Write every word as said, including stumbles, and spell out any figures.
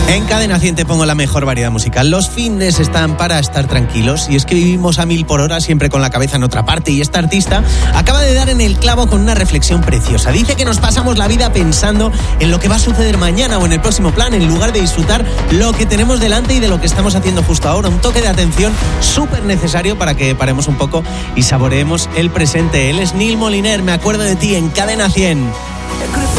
En Cadena cien te pongo la mejor variedad musical. Los fines están para estar tranquilos y es que vivimos a mil por hora, siempre con la cabeza en otra parte, y esta artista acaba de dar en el clavo con una reflexión preciosa. Dice que nos pasamos la vida pensando en lo que va a suceder mañana o en el próximo plan, en lugar de disfrutar lo que tenemos delante y de lo que estamos haciendo justo ahora. Un toque de atención súper necesario para que paremos un poco y saboreemos el presente. Él es Neil Moliner, Me acuerdo de ti, en Cadena cien.